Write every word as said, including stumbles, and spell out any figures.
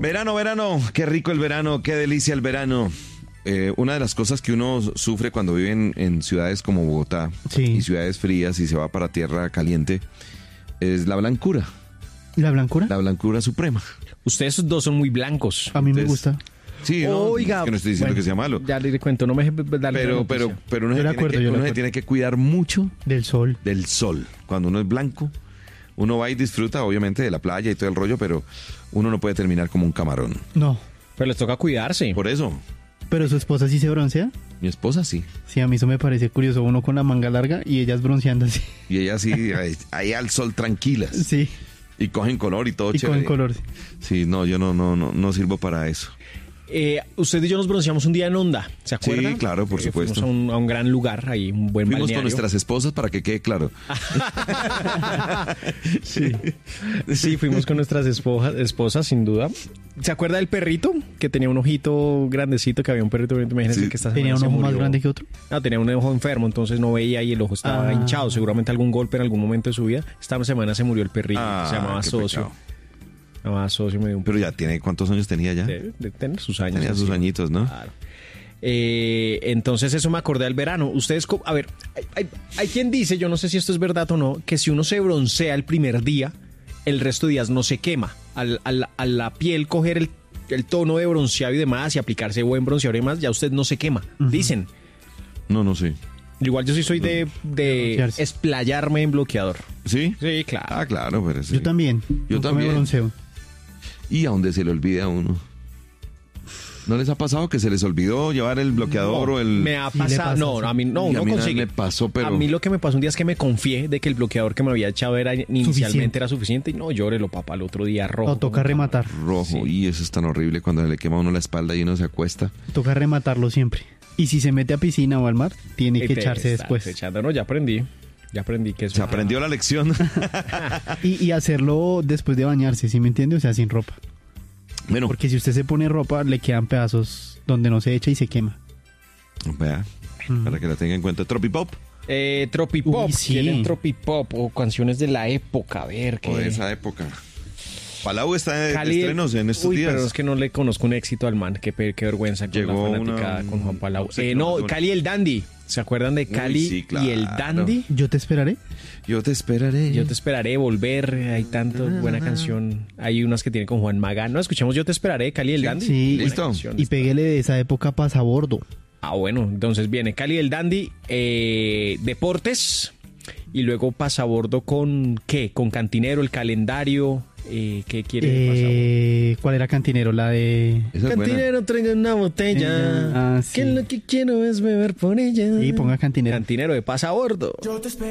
Verano, verano, qué rico el verano, qué delicia el verano. Eh, una de las cosas que uno sufre cuando vive en, en ciudades como Bogotá Sí. y ciudades frías y se va para tierra caliente es la blancura, ¿La blancura? la blancura suprema. Ustedes dos son muy blancos. A mí me Entonces, gusta. Sí, no, Oiga, es que no estoy diciendo bueno, que sea malo, Ya le cuento, no me deje darle pero, la pero, noticia. pero uno, Yo se de tiene, acuerdo, que, yo de uno se acuerdo. tiene que cuidar mucho Del sol. del sol. Cuando uno es blanco, uno va y disfruta obviamente de la playa y todo el rollo, pero uno no puede terminar como un camarón. No. Pero les toca cuidarse. Por eso, Pero su esposa sí se broncea. mi esposa sí. Sí, a mí eso me parece curioso. Uno con la manga larga y ellas bronceando así. Y ella sí, ahí, ahí al sol tranquilas. Sí. Y cogen color y todo Y chévere. con color. Sí, no, yo no, no, no, no sirvo para eso. Eh, usted y yo nos bronceamos un día en Onda, ¿se acuerdan? Sí, claro, por Eh, supuesto. Fuimos a un, a un gran lugar, ahí un buen Fuimos balneario. con nuestras esposas para que quede claro. Sí. Sí, fuimos con nuestras esposas, esposas, sin duda. ¿Se acuerda del perrito? Que tenía un ojito grandecito, que había un perrito, imagínense Sí. que esta Tenía semana un se ojo más murió. grande que otro. No, tenía un ojo enfermo, entonces no veía y el ojo estaba Ah. hinchado. Seguramente algún golpe en algún momento de su vida. Esta semana se murió el perrito, Ah, se llamaba qué Socio. pecado. Se llamaba Socio, me dio un Pero ya tiene, ¿cuántos años tenía ya? de, de tener sus años. Tenía sus encima. añitos, ¿no? Claro. Eh, entonces eso me acordé del verano. Ustedes, co- a ver, hay, hay- hay quien dice, yo no sé si esto es verdad o no, que si uno se broncea el primer día, el resto de días no se quema. Al, al- a la piel coger el, el tono de bronceado y demás y aplicarse buen bronceador y demás, ya usted no se quema. Dicen. No, no sé. Igual yo sí soy de, de broncearse. esplayarme en bloqueador. ¿Sí? Sí, claro. Ah, claro, pero sí. Yo también. Yo Nunca también. me bronceo. Y a donde se le olvida a uno. ¿No les ha pasado que se les olvidó llevar el bloqueador No, o el...? me ha Sí le pasado. pasa, No, sí. a mí no, Y a no mí una vez consigue. me pasó, pero- A mí lo que me pasó un día es que me confié de que el bloqueador que me había echado era inicialmente Suficiente. era suficiente y no, llórelo, papá, el otro día rojo. O toca como- rematar. Rojo. Sí. Y eso es tan horrible cuando le quema a uno la espalda y uno se acuesta. Toca rematarlo siempre. Y si se mete a piscina o al mar, tiene Y que te echarse estás después. echando. No, ya aprendí. Ya aprendí que eso. Se aprendió la lección. Y, y hacerlo después de bañarse, ¿sí me entiende? O sea, sin ropa. Bueno, Porque si usted se pone ropa, le quedan pedazos donde no se echa y se quema. vea, Mm. para que la tenga en cuenta. Tropipop. Eh, Tropipop. Uy, sí. ¿Quieren Tropipop o canciones de la época? A ver, O de que esa época. Palau está de, de estrenos en estos Uy, días. pero es que no le conozco un éxito al man. Qué, pe- qué vergüenza con Llegó la fanaticada una- con Juan Palau. no sé, Eh, no, no, no. Cali el Dandy. ¿Se acuerdan de Cali sí, y el claro. Dandy? Yo te esperaré. Yo te esperaré. Yo te esperaré, volver. Hay tanto buena canción. Hay unas que tienen con Juan Magán. No, escuchemos Yo te esperaré, Cali y el Sí, Dandy. sí. Buena Listo. canción. Y péguele de esa época pasabordo. Ah, bueno, entonces viene Cali el Dandy, eh, Deportes y luego Pasabordo con ¿qué? Con Cantinero, el calendario. Eh, ¿Qué quiere Eh, ¿Cuál era Cantinero? La de... Esa es buena. Cantinero, traiga una botella. Ah, sí. Que lo que quiero es beber por ella. Y ponga Cantinero. Cantinero de Pasabordo. Yo te espero.